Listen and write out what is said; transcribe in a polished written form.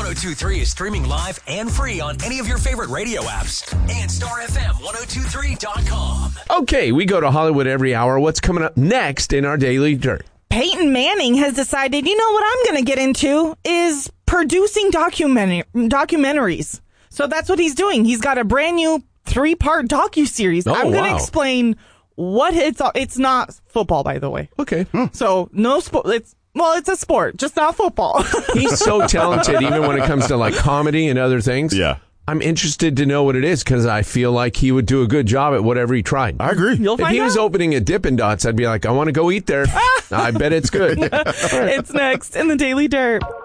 1023 is streaming live and free on any of your favorite radio apps and starfm1023.com. Okay, we go to Hollywood every hour. What's coming up next in our Daily Dirt? Peyton Manning has decided, you know what I'm going to get into is producing documentaries. So that's what he's doing. He's got a brand new 3-part docuseries. I'm going to explain what it's not football, by the way. Okay. So no sport. It's a sport, just not football. He's so talented, even when it comes to like comedy and other things. Yeah. I'm interested to know what it is because I feel like he would do a good job at whatever he tried. I agree. You'll find If he was out. opening a Dippin' Dots, I'd be like, I want to go eat there. I bet it's good. It's next in the Daily Dirt.